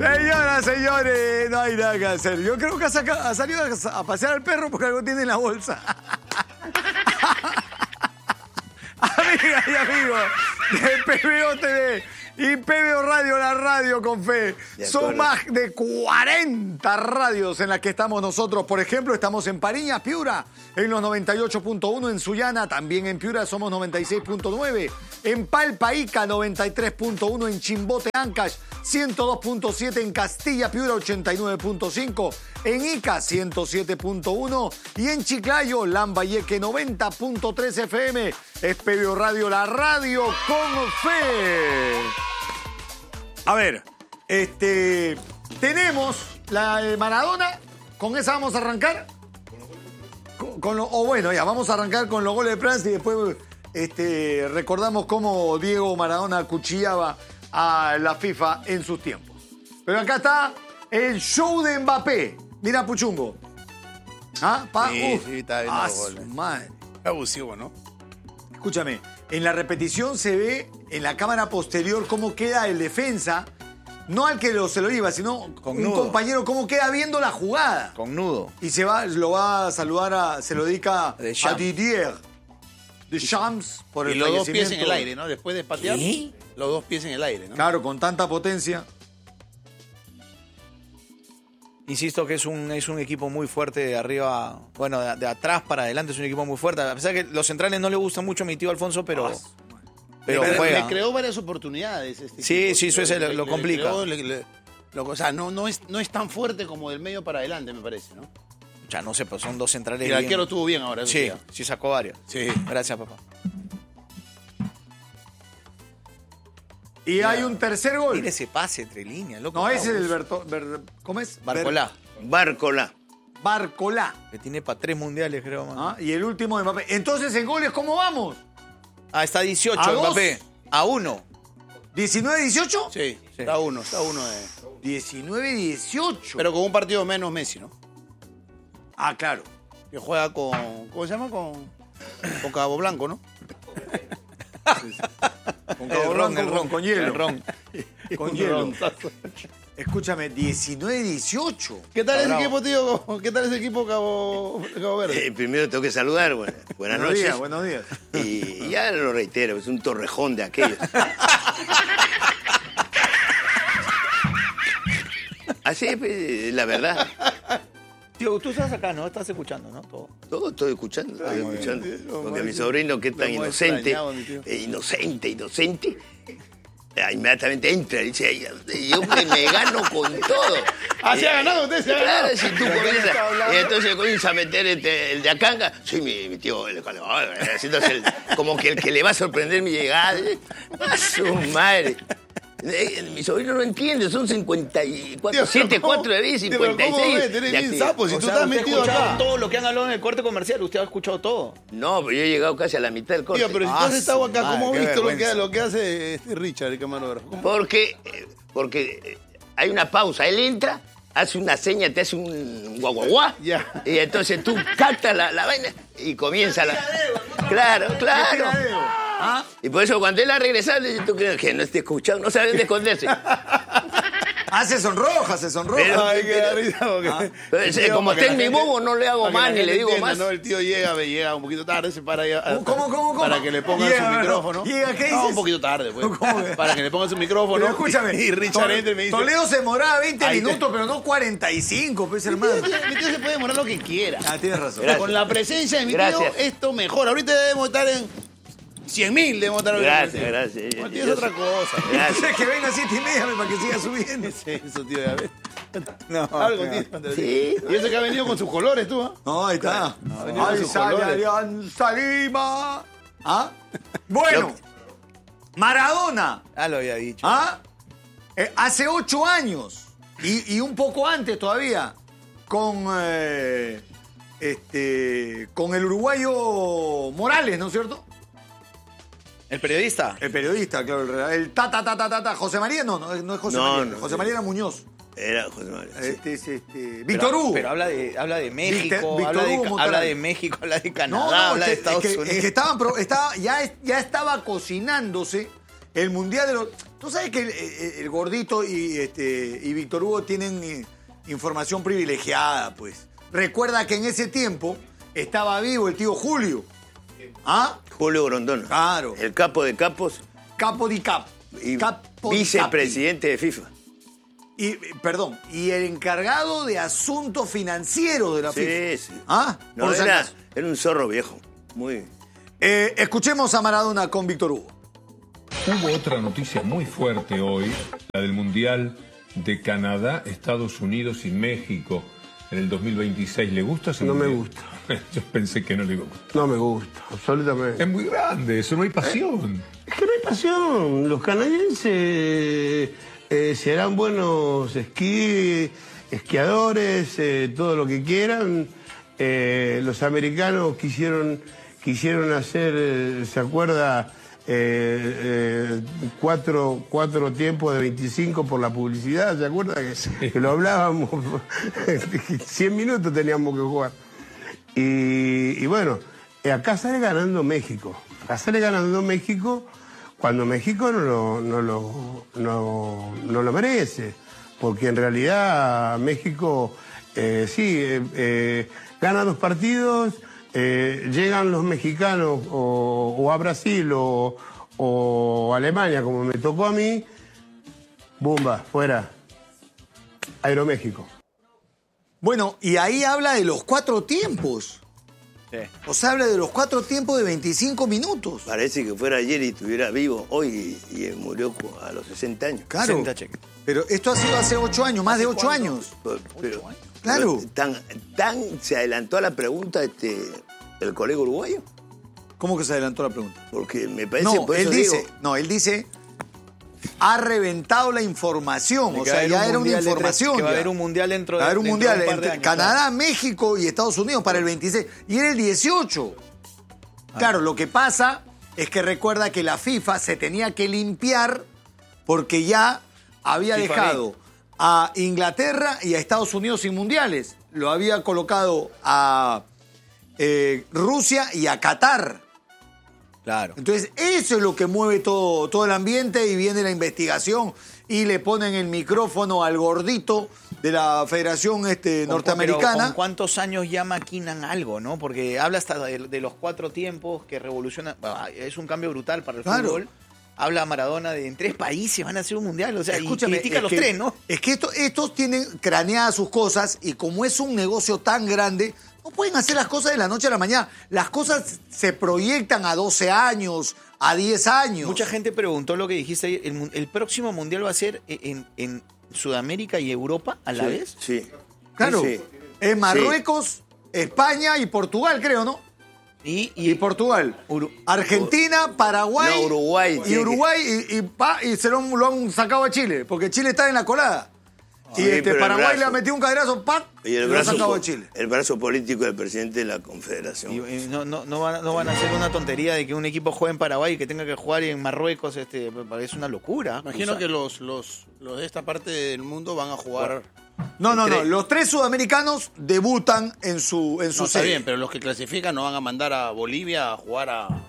Señoras, señores, no hay nada que hacer. Yo creo que ha salido a pasear al perro porque algo tiene en la bolsa. Amigas y amigos de PBO TV y PBO Radio, la radio con fe. Son más de 40 radios en las que estamos nosotros. Por ejemplo, estamos en Pariñas, Piura, en los 98.1, en Sullana, también en Piura somos 96.9, en Palpaíca 93.1, en Chimbote, Ancash 102.7, en Castilla, Piura 89.5, en Ica 107.1 y en Chiclayo, Lambayeque 90.3 FM. Es PBO Radio, la radio con fe. A ver, tenemos la de Maradona, con esa vamos a arrancar. Bueno, ya, vamos a arrancar con los goles de Francia y después recordamos cómo Diego Maradona acuchillaba a la FIFA en sus tiempos. Pero acá está el show de Mbappé. Mira, Puchungo. ¿Ah? Sí, está viendo los goles. Madre. Abusivo, ¿no? Escúchame, en la repetición se ve en la cámara posterior cómo queda el defensa, no al que se lo iba, sino con un nudo. compañero, cómo queda viendo la jugada. Con nudo. Y se lo va a saludar, se lo dedica a Didier Deschamps por el Y los dos pies fallecimiento. en el aire, ¿no? Después de patear, los dos pies en el aire, ¿no? Claro, con tanta potencia. Insisto que es un equipo muy fuerte de arriba, bueno, de atrás para adelante es un equipo muy fuerte. A pesar que los centrales no le gustan mucho a mi tío Alfonso, pero juega. Le creó varias oportunidades. Sí, equipo. sí, eso es lo complica. O sea, no es tan fuerte como del medio para adelante, me parece, ¿no? Ya no sé, pues son dos centrales. Y el arquero estuvo bien ahora. Eso Sí, sí, sí sacó varios. Sí. Gracias, papá. Y hay un tercer gol. Mira ese pase entre líneas, loco. No, ese es el ¿cómo es? Barcolá. Barcolá. Que tiene para 3 mundiales, creo. Man. ¿Ah? Y el último de Mbappé. Entonces, en goles, ¿cómo vamos? Está 18 ¿A dos? Mbappé. A 1. ¿19-18? Sí, está uno de... 19-18. Pero con un partido menos Messi, ¿no? Ah, claro. Que juega con... ¿Cómo se llama? Con Cabo Blanco, ¿no? Con Cabo Blanco, el ron, con hielo. El ron. Con hielo. Escúchame, 19-18. ¿Qué tal ese Bravo. equipo, tío? ¿Qué tal ese equipo Cabo Verde? Primero tengo que saludar, buenas noches. Buenos días. Y ya lo reitero, es un torrejón de aquellos. Así es la verdad. Tío, tú estás acá, ¿no? Estás escuchando, ¿no? Todo. Todo estoy escuchando. Porque mi sobrino, que es tan Lo hemos inocente, extrañado, mi tío. inocente, inmediatamente entra y dice, "Ay, yo me gano con todo". ¿Se ha ganado usted? ¿Se ha ganado? Claro, si tú comienzas, y entonces comienza a meter el de Acanga. Sí, mi tío, haciéndose como que el que le va a sorprender mi llegada. ¡A su madre! Mi sobrino no entiende, son 54, Tío, 7, ¿cómo? 4 de vida y Tío, pero 56. ¿cómo ves? Tenés de bien actividad. sapo, si O tú sea, estás usted ha metido escuchado acá. todo lo que han hablado en el corte comercial. Usted ha escuchado todo. No, pero yo he llegado casi a la mitad del corte. Tío, pero si tú has estado acá, madre, ¿cómo has qué visto vergüenza. lo que hace Richard, el camarógrafo? ¿Cómo? Porque hay una pausa. Él entra, hace una seña, te hace un guaguaguá. Ya. Y entonces tú captas la vaina y comienza la... Claro. ¿Ah? Y por eso cuando él ha regresado, tú crees que no esté escuchando, no sabe dónde esconderse. Se sonroja. Pero- Ay, qué da risa, porque... Pero, el tío, como para que está en la mi gente- bobo, no le hago para que más la ni le gente digo entienda, más. ¿no? El tío llega un poquito tarde, se para ahí ¿Cómo? para que le pongan Llega, su ¿no? micrófono. Llega, ¿qué No, dices? un poquito tarde, pues. ¿Cómo que? Para que le pongan su micrófono. Pero escúchame. Y Richard entra y me dice... Toledo se demoraba 20 Ahí te- minutos, pero no 45, pues, Mi hermano. tío se puede demorar lo que quiera. Tienes razón. Gracias. Con la presencia de mi tío, Gracias. esto mejora. Ahorita debemos estar en 100.000, debemos estar ahorita. Gracias. No, tío, es otra cosa. Entonces que venga a 7:30 para que siga subiendo. ¿Qué es eso, tío? Ya ves. No, Algo, claro. tío. Sí. Y eso que ha venido con sus colores, tú, ¿ah? No, ahí está. venía con Ahí sus sale colores. Adrián Salima. ¿Ah? Bueno, Maradona. Ya lo había dicho. Hace 8 años y un poco antes todavía con el uruguayo Morales, ¿no es cierto? El periodista. El periodista, claro. El José María, no es José No, María. no, José María era Muñoz. Era José María. Sí. Víctor Hugo. Pero habla de México, Víctor habla, Hugo Montaner. habla de México, habla de Canadá, No, habla de es Estados que Unidos. ya estaba cocinándose el Mundial de los... Tú sabes que el Gordito y Víctor Hugo tienen información privilegiada, pues. Recuerda que en ese tiempo estaba vivo el tío Julio. ¿Ah? Julio Grondona. Claro. El capo de capos Capo di Cap. y Capo di vicepresidente de FIFA. Y el encargado de asuntos financieros de la FIFA. Sí. ¿Ah? No, Por si era acaso. un zorro viejo. Muy... Escuchemos a Maradona con Víctor Hugo. Hubo otra noticia muy fuerte hoy, la del Mundial de Canadá, Estados Unidos y México en el 2026. ¿Le gusta ese No me mundial? gusta. Yo pensé que no le gusta. No me gusta, absolutamente. Es muy grande, eso no hay pasión. Es que no hay pasión. Los canadienses serán buenos esquiadores, todo lo que quieran. Los americanos quisieron hacer, ¿se acuerda? 4 tiempos de 25 por la publicidad, ¿se acuerda? Que lo hablábamos, 100 minutos teníamos que jugar. Y bueno, acá sale ganando México. Acá sale ganando México cuando México no lo merece. Porque en realidad México, gana 2 partidos, llegan los mexicanos o a Brasil o a Alemania, como me tocó a mí, ¡bumba! Fuera. Aeroméxico. Bueno, y ahí habla de los 4 tiempos. Sí. O sea, habla de los 4 tiempos de 25 minutos. Parece que fuera ayer y estuviera vivo hoy y murió a los 60 años. Claro. 60 cheques. Pero esto ha sido hace 8 años, más de 8 años. Pero, Claro. pero tan se adelantó a la pregunta el colega uruguayo. ¿Cómo que se adelantó la pregunta? Porque me parece... No, por él eso dice, ha reventado la información. O sea, ya era una información. Que va a ya. haber un mundial dentro de Va a haber un dentro de mundial par de entre años, Canadá, claro. México y Estados Unidos para el 26. Y era el 18. Claro, lo que pasa es que recuerda que la FIFA se tenía que limpiar porque ya había FIFA dejado a Inglaterra y a Estados Unidos sin mundiales. Lo había colocado a Rusia y a Qatar. Claro. Entonces, eso es lo que mueve todo el ambiente y viene la investigación y le ponen el micrófono al gordito de la Federación Norteamericana. Pero ¿con cuántos años ya maquinan algo, no? Porque habla hasta de los 4 tiempos que revolucionan. Bueno, es un cambio brutal para el Claro. fútbol. Habla Maradona de en 3 países van a hacer un mundial. O sea, Escúchame, y critica a los 3, ¿no? Es que estos tienen craneadas sus cosas y como es un negocio tan grande, no pueden hacer las cosas de la noche a la mañana. Las cosas se proyectan a 12 años, a 10 años. Mucha gente preguntó lo que dijiste ayer. ¿El próximo mundial va a ser en Sudamérica y Europa a la vez? Sí. Claro, Sí. es Marruecos, España y Portugal, creo, ¿no? Y Portugal. Argentina, Paraguay. No, Uruguay Y tiene Uruguay y se lo han sacado a Chile, porque Chile está en la colada. Sí, y pero el Paraguay brazo. le ha metido un cadenazo, ¡pac! Y lo ha sacado a Chile. el brazo político del presidente de la Confederación. Y no van a hacer una tontería de que un equipo juegue en Paraguay y que tenga que jugar en Marruecos. Es una locura. Imagino que los de esta parte del mundo van a jugar. No. Los 3 sudamericanos debutan en su No, está sede. bien, pero los que clasifican no van a mandar a Bolivia a jugar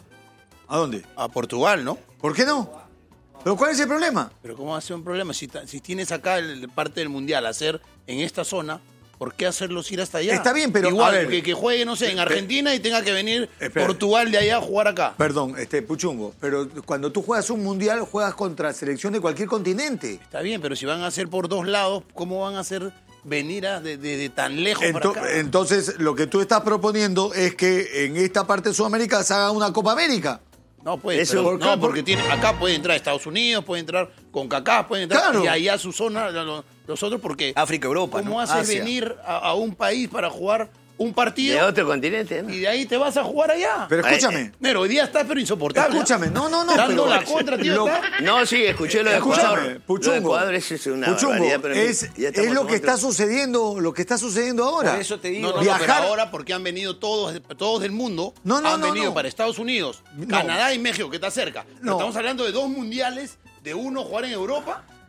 ¿A dónde? a Portugal, ¿no? ¿Por qué no? ¿Pero cuál es el problema? Pero ¿cómo va a ser un problema? Si tienes acá parte del mundial a hacer en esta zona, ¿por qué hacerlos ir hasta allá? Está bien, pero, igual a ver, que juegue, no sé, en Argentina y tenga que venir Espera. Portugal de allá a jugar acá. Perdón, Puchungo, pero cuando tú juegas un mundial, juegas contra selección de cualquier continente. Está bien, pero si van a hacer por 2 lados, ¿cómo van a hacer venir de tan lejos para acá? Entonces, lo que tú estás proponiendo es que en esta parte de Sudamérica se haga una Copa América. No, pues, Eso- pero- ¿por qué? porque acá puede entrar Estados Unidos, puede entrar CONCACAF, puede entrar Claro. y allá su zona, los otros, porque África, Europa, ¿cómo ¿no? haces Asia. venir a un país para jugar un partido De otro continente, ¿no? y de ahí te vas a jugar allá? Pero escúchame, Pero hoy día está pero insoportable. escúchame, no, Dando pero- la contra, tío. lo- está. No, sí, escuché lo de Ecuador. Escúchame, Lo de Puchungo. Ecuador es una Puchungo, barbaridad, pero es ya estamos lo en que otro. está sucediendo ahora. Por eso te digo. No, Viajar- pero ahora porque han venido todos del mundo, han venido para Estados Unidos, No. Canadá y México, que está cerca. Pero No. estamos hablando de 2 mundiales, de uno jugar en Europa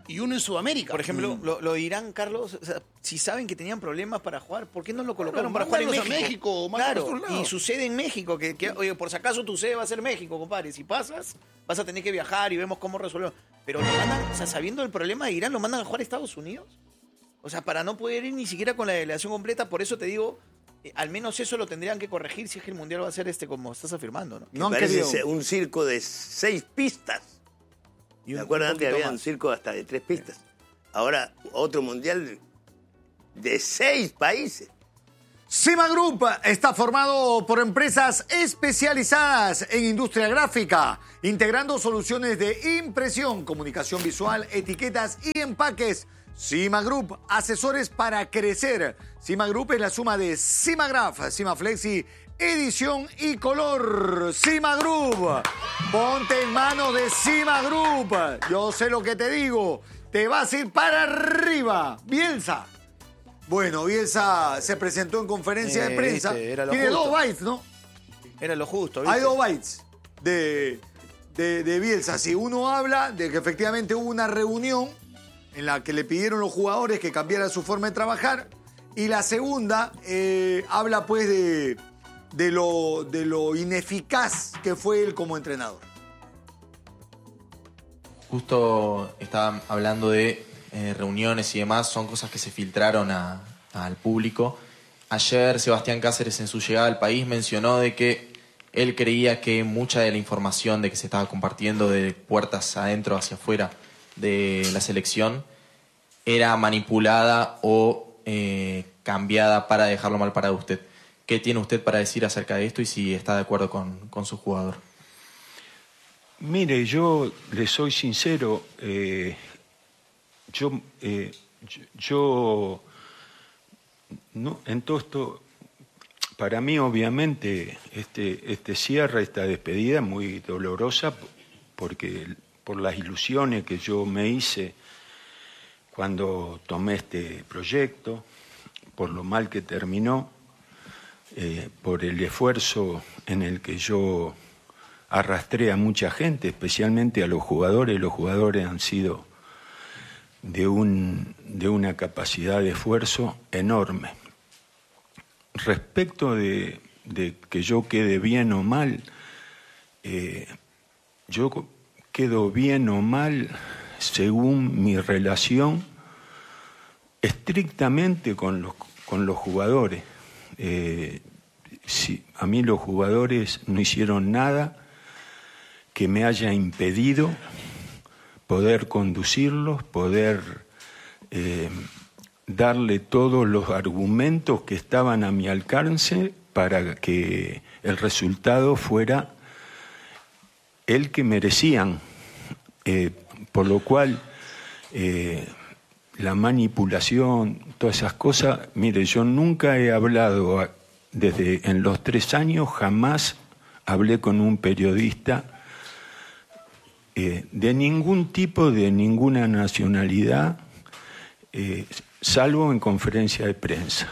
y uno en Sudamérica. Por ejemplo, lo de Irán, Carlos, o sea, si saben que tenían problemas para jugar, ¿por qué no lo colocaron para jugar en mándalos México? a México, mándalos a claro, otro lado. y sucede en México, oye, por si acaso tu sede va a ser México, compadre. Si pasas, vas a tener que viajar y vemos cómo resolvemos. Pero lo mandan, o sea, sabiendo el problema de Irán, lo mandan a jugar a Estados Unidos. O sea, para no poder ir ni siquiera con la delegación completa, por eso te digo, al menos eso lo tendrían que corregir si es que el Mundial va a ser como estás afirmando, ¿no? No han Parece querido. un circo de 6 pistas. ¿Me acuerdan antes había un circo hasta de 3 pistas? Ahora otro mundial de 6 países. Cima Group está formado por empresas especializadas en industria gráfica, integrando soluciones de impresión, comunicación visual, etiquetas y empaques. Cima Group, asesores para crecer. Cima Group es la suma de Cimagraph, Cimaflexi, edición y color. Cima Group, ponte en manos de Cima Group. Yo sé lo que te digo, te vas a ir para arriba. Bielsa. Bueno, Bielsa se presentó en conferencia de prensa. Viste, era lo Tiene justo. 2 bytes, ¿no? Era lo justo, ¿viste? Hay 2 bytes de Bielsa. Si uno habla de que efectivamente hubo una reunión en la que le pidieron los jugadores que cambiaran su forma de trabajar. Y la segunda habla pues de lo ineficaz que fue él como entrenador. Justo estaban hablando de reuniones y demás, son cosas que se filtraron al público. Ayer Sebastián Cáceres en su llegada al país mencionó de que él creía que mucha de la información de que se estaba compartiendo de puertas adentro hacia afuera de la selección era manipulada o cambiada para dejarlo mal parado usted. ¿Qué tiene usted para decir acerca de esto y si está de acuerdo con su jugador? Mire, yo le soy sincero, yo no, en todo esto, para mí obviamente este cierre, esta despedida es muy dolorosa porque por las ilusiones que yo me hice cuando tomé este proyecto, por lo mal que terminó, por el esfuerzo en el que yo arrastré a mucha gente, especialmente a los jugadores. Los jugadores han sido de una capacidad de esfuerzo enorme. Respecto de que yo quede bien o mal, yo quedo bien o mal según mi relación estrictamente con los jugadores. A mí los jugadores no hicieron nada que me haya impedido poder conducirlos, poder darle todos los argumentos que estaban a mi alcance para que el resultado fuera el que merecían. Por lo cual, la manipulación, todas esas cosas, mire, yo nunca he hablado, en los 3 años, jamás hablé con un periodista de ningún tipo, de ninguna nacionalidad, salvo en conferencia de prensa.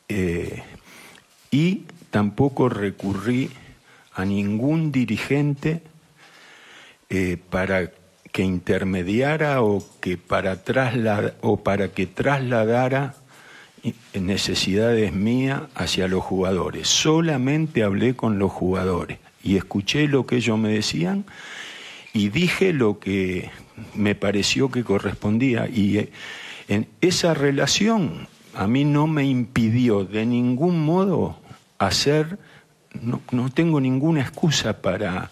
Y tampoco recurrí a ningún dirigente para que intermediara o para que trasladara necesidades mías hacia los jugadores. Solamente hablé con los jugadores y escuché lo que ellos me decían y dije lo que me pareció que correspondía. Y en esa relación a mí no me impidió de ningún modo no tengo ninguna excusa para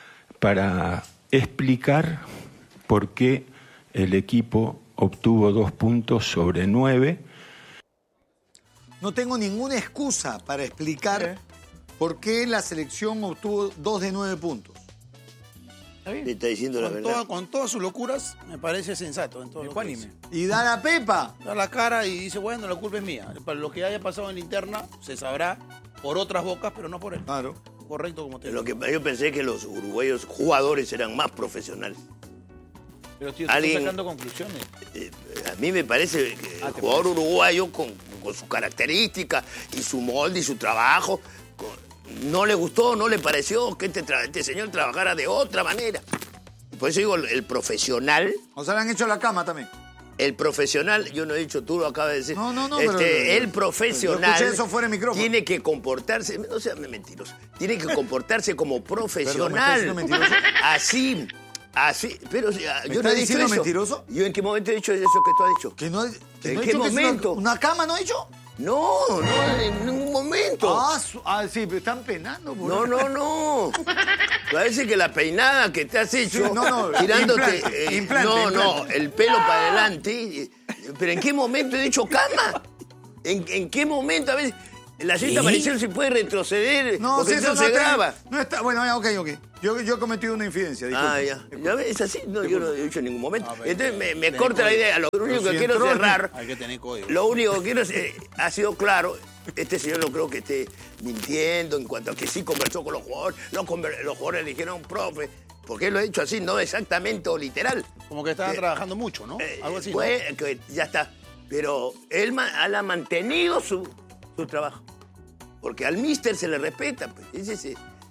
explicar por qué el equipo obtuvo 2 puntos sobre 9. No tengo ninguna excusa para explicar por qué la selección obtuvo 2 de 9 puntos. Le está diciendo la verdad. Con todas sus locuras, me parece sensato. En todo lo que dice. Y da la pepa. Da la cara y dice, bueno, la culpa es mía. Para lo que haya pasado en la interna, se sabrá por otras bocas, pero no por él. Claro. Correcto, como te digo. Lo que yo pensé que los uruguayos jugadores eran más profesionales. Pero tío, estás sacando conclusiones. A mí me parece que el jugador uruguayo con sus características y su molde y su trabajo, no le gustó, no le pareció que este señor trabajara de otra manera. por eso digo, el profesional... O sea, le han hecho la cama también. El profesional, yo no he dicho, tú lo acabas de decir. No, el pero profesional yo escuché eso fuera de micrófono. tiene que comportarse, no seas mentiroso, tiene que comportarse como profesional. Perdón, ¿me estás diciendo mentiroso? Así, pero yo no he estás dicho diciendo eso. mentiroso? ¿Yo en qué momento he dicho eso que tú has dicho? ¿Que no, ¿En he qué dicho que momento? es una cama no he dicho? No, en ningún momento. Sí, pero están penando. No. Parece que la peinada que te has hecho, Sí, no, tirándote... implante. El pelo para adelante. ¿Pero en qué momento he dicho cama? ¿En qué momento? A ver, la señorita Maricel se puede retroceder porque eso se graba. No está, bueno, ya, ok. Yo he cometido una infidencia, disculpe. ¿Ya ves? Es así. No, yo no he dicho en ningún momento. Entonces me corta la idea. Lo único que quiero cerrar... Hay que tener código. Lo único que quiero ha sido claro. Este señor no creo que esté mintiendo en cuanto a que sí conversó con los jugadores. Los jugadores le dijeron, profe, porque él lo ha dicho así, no exactamente o literal. Como que estaba trabajando mucho, ¿no? Algo así. Pues, que ya está. Pero él ha mantenido su trabajo. Porque al míster se le respeta. Pues. Esa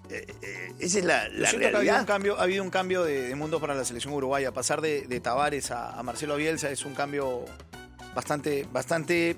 es la realidad. Ha habido un cambio de mundo para la selección uruguaya. Pasar de Tavares a Marcelo Bielsa es un cambio bastante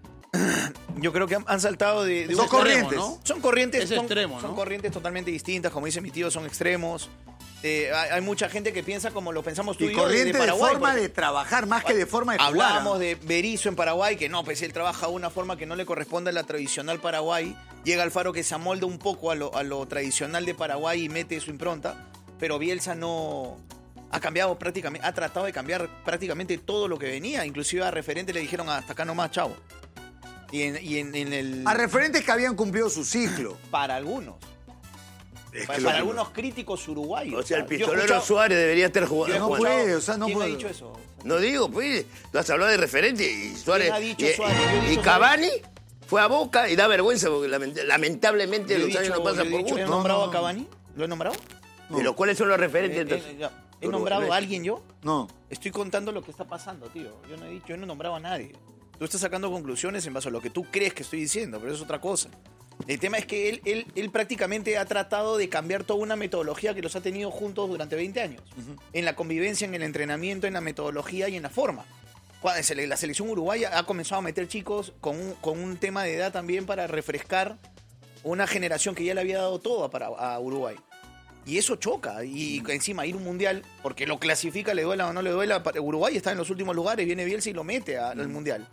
yo creo que han saltado de son corrientes, ¿no? Son corrientes, es extremo, ¿no? Son corrientes totalmente distintas, como dice mi tío, son extremos. Hay mucha gente que piensa como lo pensamos tú y yo corriente de Paraguay. De forma de trabajar, más que de forma de jugar. Hablábamos de Berizzo en Paraguay, que no, pues él trabaja de una forma que no le corresponde a la tradicional Paraguay. Llega Alfaro que se amolda un poco a lo tradicional de Paraguay y mete su impronta, pero Bielsa no... Ha cambiado prácticamente, ha tratado de cambiar prácticamente todo lo que venía. Inclusive a referentes le dijeron hasta acá nomás, chavo. Y en el... A referentes que habían cumplido su ciclo. Para algunos. Para algunos críticos uruguayos. O sea, el pistolero Suárez debería estar jugando. No puede, o sea, no ¿Quién puede. ha dicho eso? No digo, pues, tú has hablado de referente y Suárez... ¿Quién ha dicho Suárez? Yo he Y dicho Cavani fue a Boca y da vergüenza porque lamentablemente los años no pasan por gusto. ¿He nombrado a Cavani? ¿Lo he nombrado? ¿Pero cuáles son los referentes entonces? ¿He nombrado a alguien yo? No. Estoy contando lo que está pasando, tío. Yo no he nombrado a nadie. Tú estás sacando conclusiones en base a lo que tú crees que estoy diciendo, pero eso es otra cosa. El tema es que él prácticamente ha tratado de cambiar toda una metodología que los ha tenido juntos durante 20 años. En la convivencia, en el entrenamiento, en la metodología y en la forma. La selección uruguaya ha comenzado a meter chicos con un tema de edad también para refrescar una generación que ya le había dado todo a Uruguay. Y eso choca. Y encima ir a un mundial, porque lo clasifica, le duela o no le duela. Uruguay está en los últimos lugares, viene Bielsa y lo mete al mundial.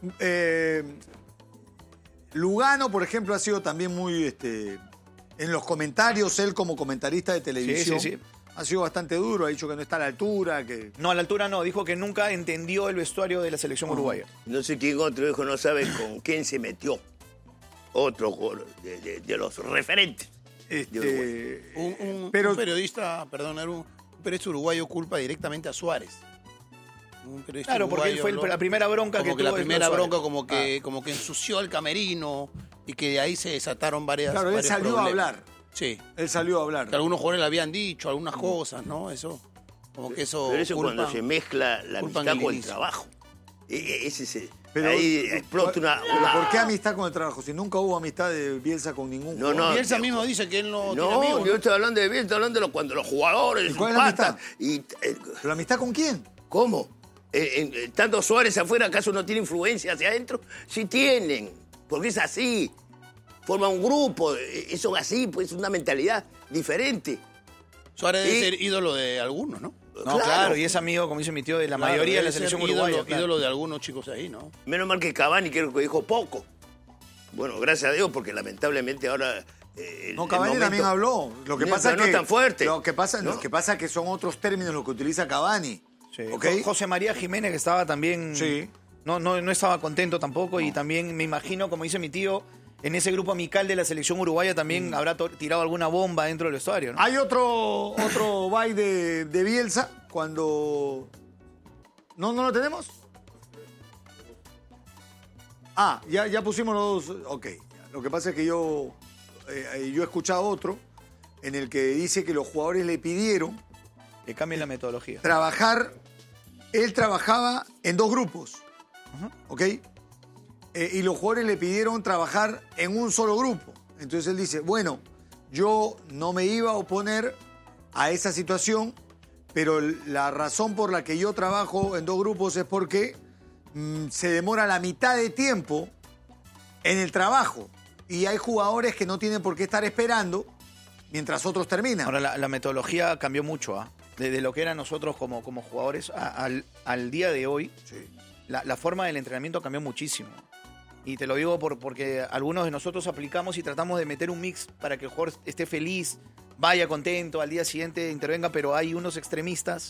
Lugano, por ejemplo, ha sido también muy... en los comentarios, él como comentarista de televisión, sí. ha sido bastante duro. Ha dicho que no está a la altura, que... No, a la altura no. Dijo que nunca entendió el vestuario de la selección uruguaya. No sé quién otro dijo, no sabe con quién se metió. Otro de los referentes. Un periodista, perdón, un periodista uruguayo culpa directamente a Suárez. Claro, porque él fue la primera bronca que tuvo. La primera bronca como que ensució el camerino y que de ahí se desataron varias. Claro, él salió problemas. a hablar. Sí. Él salió a hablar. Que algunos jugadores le habían dicho algunas cosas, ¿no? Eso. Como que eso. Pero eso cuando se mezcla la amistad con el trabajo. Pero, ahí explota una... ¿Por qué amistad con el trabajo? Si nunca hubo amistad de Bielsa con ningún jugador. No, Bielsa mismo dice que él no tiene amigos. No, yo estoy hablando de Bielsa, estoy hablando de cuando los jugadores, ¿Y cuál es la amistad? Y, ¿Pero la amistad con quién? ¿Cómo? Tanto Suárez afuera, ¿acaso no tiene influencia hacia adentro? Sí tienen, porque es así. Forma un grupo, eso es así, pues es una mentalidad diferente. Suárez debe ser ídolo de algunos, ¿no? No, claro, y es amigo, como dice mi tío, de la mayoría de la selección uruguaya. Ídolo de algunos chicos ahí, ¿no? Menos mal que Cavani creo que dijo poco. Bueno, gracias a Dios, porque lamentablemente ahora... Cavani también habló. Lo que pasa no es que... tan fuerte. Lo que pasa es que son otros términos los que utiliza Cavani. Sí. ¿Okay? José María Jiménez, que estaba también... Sí. No estaba contento tampoco, y también me imagino, como dice mi tío, en ese grupo amical de la selección uruguaya también habrá tirado alguna bomba dentro del vestuario, ¿no? Hay otro bye de Bielsa cuando... ¿No lo tenemos? Ya pusimos los dos. Ok. Lo que pasa es que yo he escuchado otro en el que dice que los jugadores le pidieron que cambien la metodología. Él trabajaba en dos grupos. ¿Ok? Y los jugadores le pidieron trabajar en un solo grupo. Entonces él dice, bueno, yo no me iba a oponer a esa situación, pero la razón por la que yo trabajo en 2 grupos es porque se demora la mitad de tiempo en el trabajo. Y hay jugadores que no tienen por qué estar esperando mientras otros terminan. Ahora, la metodología cambió mucho, ¿ah? Desde lo que eran nosotros como jugadores al día de hoy, la forma del entrenamiento cambió muchísimo. Y te lo digo porque algunos de nosotros aplicamos y tratamos de meter un mix para que el jugador esté feliz, vaya contento, al día siguiente intervenga, pero hay unos extremistas.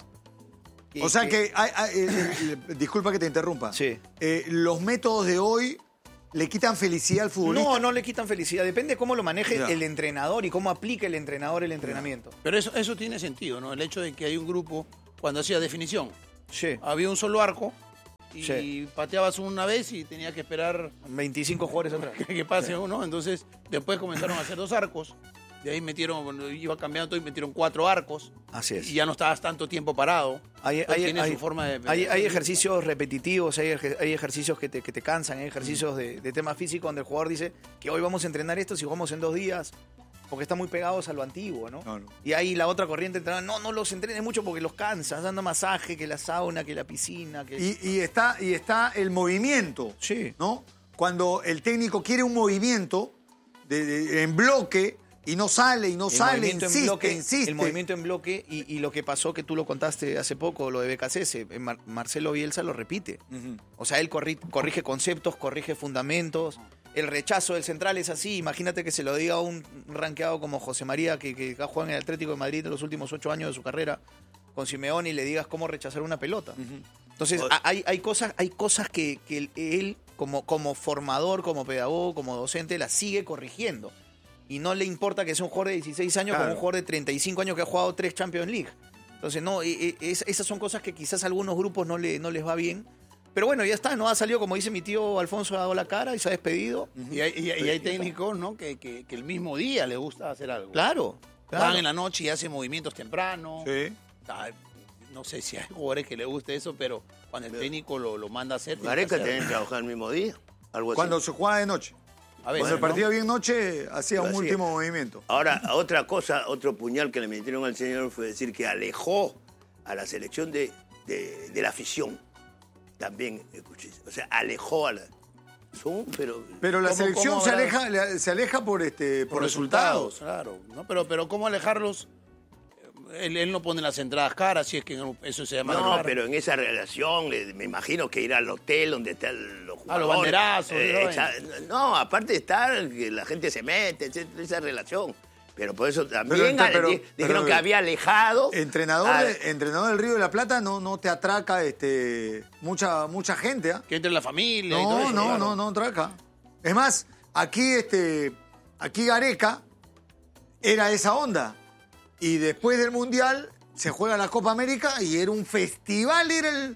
O sea que disculpa que te interrumpa. Sí. Los métodos de hoy le quitan felicidad al futbolista. No le quitan felicidad. Depende de cómo lo maneje el entrenador y cómo aplique el entrenador el entrenamiento. Pero eso tiene sentido, ¿no? El hecho de que hay un grupo, cuando hacía definición, Sí. había un solo arco y Sí. pateabas una vez y tenías que esperar 25 jugadores atrás. que pase uno. Entonces, después comenzaron a hacer 2 arcos. De ahí iba cambiando todo y metieron 4 arcos. Así es. Y ya no estabas tanto tiempo parado. Tiene su forma de... Hay ejercicios repetitivos, hay ejercicios que te cansan, hay ejercicios de tema físico donde el jugador dice que hoy vamos a entrenar esto si jugamos en 2 días, porque están muy pegados a lo antiguo, ¿no? Claro. Y ahí la otra corriente entrenadora, no los entrenes mucho porque los cansas, dando masaje, que la sauna, que la piscina. Que... Y está el movimiento, Sí. ¿no? Cuando el técnico quiere un movimiento en bloque y no sale, insiste. El movimiento en bloque y lo que pasó, que tú lo contaste hace poco, lo de BKC, Marcelo Bielsa lo repite. O sea, él corrige conceptos, corrige fundamentos. El rechazo del central es así. Imagínate que se lo diga a un rankeado como José María, que ha jugado en el Atlético de Madrid en los últimos 8 años de su carrera, con Simeone, y le digas cómo rechazar una pelota. Entonces, hay cosas que él, como formador, como pedagogo, como docente, las sigue corrigiendo. Y no le importa que sea un jugador de 16 años como un jugador de 35 años que ha jugado 3 Champions League. Entonces, no, esas son cosas que quizás a algunos grupos no les va bien. Pero bueno, ya está, ¿no? Ha salido, como dice mi tío Alfonso, ha dado la cara y se ha despedido. Y hay técnicos, ¿no? Que el mismo día les gusta hacer algo. Claro. Van en la noche y hacen movimientos temprano. Sí. No sé si hay jugadores que les guste eso, pero cuando el técnico lo manda a hacer... Gareca tiene que trabajar el mismo día. Algo así. Cuando se juega de noche. A veces, Cuando el ¿no? partido bien noche, hacía un Lo hacía. último movimiento. Ahora, otra cosa, otro puñal que le metieron al señor fue decir que alejó a la selección de la afición. También, escuché. O sea, alejó a la... Pero la ¿Cómo selección habrá? se aleja por resultados. Claro. ¿No? Pero ¿cómo alejarlos? Él no pone las entradas caras, si es que eso se llama... No, alejar. pero en esa relación, me imagino que ir al hotel donde están los jugadores. los banderazos. No, aparte de estar, que la gente se mete, etcétera, esa relación. Pero por eso también dijeron que había alejado. Entrenador del Río de la Plata no te atraca mucha gente, ¿ah? Que entre la familia y todo eso. No atraca. Es más, aquí Gareca era esa onda. Y después del Mundial se juega la Copa América y era un festival, era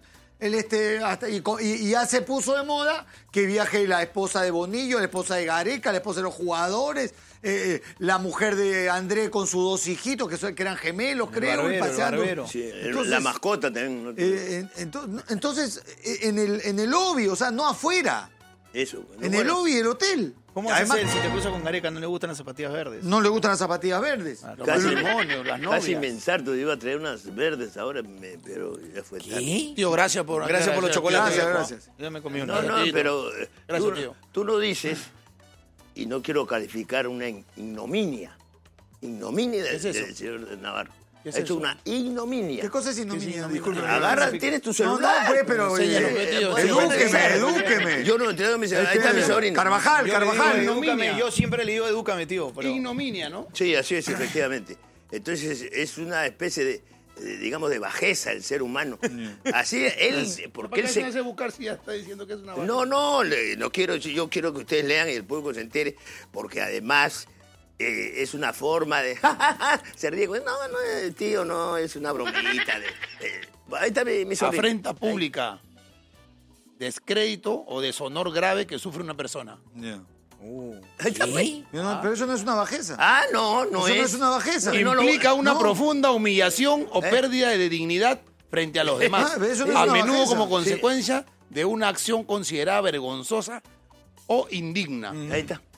y ya se puso de moda que viaje la esposa de Bonillo, la esposa de Gareca, la esposa de los jugadores, la mujer de André con sus 2 hijitos, que eran gemelos, creo, y paseando. Sí, Entonces, la mascota también. entonces, en el lobby, o sea, no afuera. Eso. En el lobby del hotel. ¿Cómo Además, haces si te cruzas con Gareca no le gustan las zapatillas verdes? no le gustan las zapatillas verdes. Los Casi- matrimonios, las novias. Casi me ensarto, iba a traer unas verdes ahora, pero ya fue tarde. Tío, gracias por Los chocolates. Gracias. Yo ya me comí una. No, Ratito. pero Gracias, tío. tú lo dices y no quiero calificar una ignominia. Ignominia ¿Qué es eso? del señor Navarro. ¿Qué es Ha hecho eso? una ignominia. ¿Qué cosa es ignominia? Disculpe. Agarra, tienes tu No, celular. pues, pero Enséñalo, tío. edúqueme. Yo no entiendo, me dice, ahí está mi sobrino. Carvajal. Edúcame, yo siempre le digo edúcame, tío. Pero... Ignominia, ¿no? Sí, así es, efectivamente. Entonces es una especie de, digamos, de bajeza el ser humano. Así él, porque él ¿Para qué se... hace buscar si ya está diciendo que es una vaca? No quiero, yo quiero que ustedes lean y el público se entere, porque además es una forma de... se ríe, no, tío, no, es una bromita. Ahí está mi sobrino. Afrenta pública, descrédito o deshonor grave que sufre una persona. Ahí está, pues. Pero eso no es una bajeza. Ah, no Eso no es una bajeza. No, no, Implica una no. profunda humillación o pérdida de dignidad frente a los demás, eso no es a una menudo bajeza. como consecuencia de una acción considerada vergonzosa o indigna. Ahí está.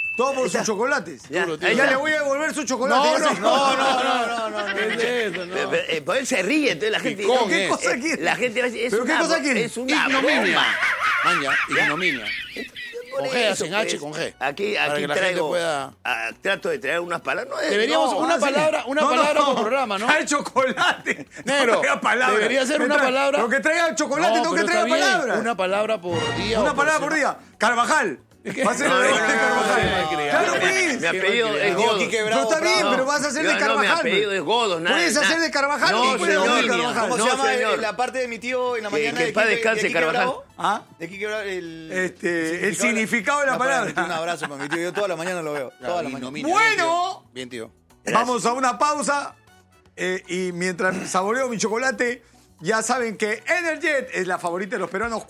Todo por sus chocolates. Ya. Ya le voy a devolver su chocolate. No. ¿Qué es eso? No. Pero él se ríe, entonces la gente... Picón, ¿Qué cosa quiere? La gente va a decir, es ¿Pero qué una cosa quiere? Es una Ignominia. broma. Maña, ignominia. Por Con G, eso, hacen H pues. con G. Aquí Para que la gente traigo... pueda... trato de traer unas palabras. No, Deberíamos una así. palabra por programa, ¿no? Trae chocolate. Negro, No traiga palabras. debería ser Me una trae- palabra. Lo que traiga chocolate, no que pero traiga está bien. palabras. Una palabra por día. Una o palabra por semana. día. Carvajal. Va a ser el de Carvajal. Claro, pues. Mi apellido es Aquí Godos. quebrado, Pero está bien, bravo. pero vas a hacer de No, mi Carvajal. apellido es Godos. nada, Puedes nada. hacer de Carvajal No, y puedes hacer de señor. Carvajal. ¿Cómo se No, llama señor. la parte de mi tío en la Que- mañana? que de en paz Quique- descanse, de Quique Carvajal. Bravo? ¿Ah? De Quique Bravo, el El significado de la palabra. Un abrazo para mi tío. Yo toda la mañana lo veo. Toda la mañana. Ignominia. Bueno. Bien, tío. Vamos a una pausa y mientras saboreo mi chocolate, ya saben que Energet es la favorita de los peruanos.